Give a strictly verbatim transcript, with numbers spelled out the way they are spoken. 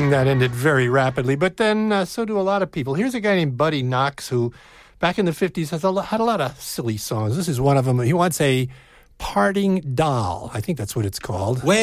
song that ended very rapidly, but then uh, so do a lot of people. Here's a guy named Buddy Knox who, back in the fifties, has a, lo- had a lot of silly songs. This is one of them. He wants a parting doll. I think that's what it's called. When